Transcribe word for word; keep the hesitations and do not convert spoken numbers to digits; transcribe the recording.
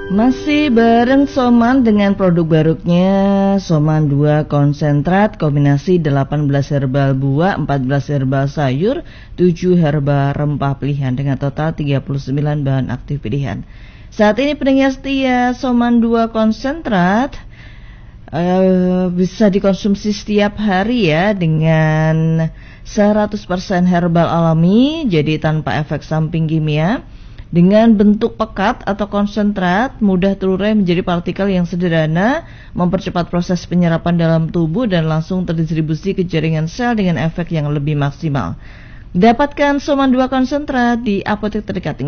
Masih bareng Soman dengan produk barunya Soman dua konsentrat kombinasi delapan belas herbal buah, empat belas herbal sayur, tujuh herbal rempah pilihan dengan total tiga puluh sembilan bahan aktif pilihan. Saat ini pendengar setia Soman dua konsentrat uh, bisa dikonsumsi setiap hari ya dengan seratus persen herbal alami, jadi tanpa efek samping kimia. Dengan bentuk pekat atau konsentrat, mudah terurai menjadi partikel yang sederhana, mempercepat proses penyerapan dalam tubuh dan langsung terdistribusi ke jaringan sel dengan efek yang lebih maksimal. Dapatkan Soman dua konsentrat di apotek terdekat.